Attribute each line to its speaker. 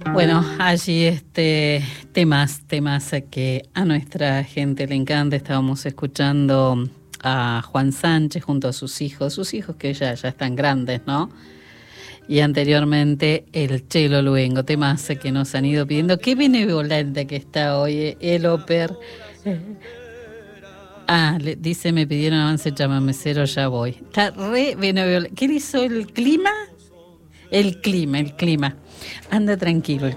Speaker 1: Bueno, allí temas que a nuestra gente le encanta. Estábamos escuchando a Juan Sánchez junto a sus hijos que ya están grandes, ¿no? Y anteriormente el Chelo Luengo, temas que nos han ido pidiendo. Qué benevolente que está hoy el Oper. Dice, me pidieron avance chamamecero, ya voy. Está re benevolente. ¿Qué hizo el clima? El clima. Anda tranquilo.